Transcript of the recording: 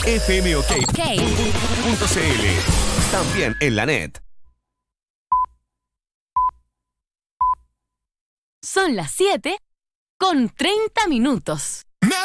fmok.cl. También en la net. Son las 7:30.